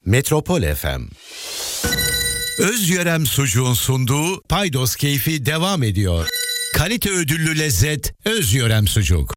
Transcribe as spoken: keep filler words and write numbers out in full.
Metropol F M. Özyörem Sucuğun sunduğu Paydos Keyfi devam ediyor. Kalite ödüllü lezzet Özyörem Sucuk.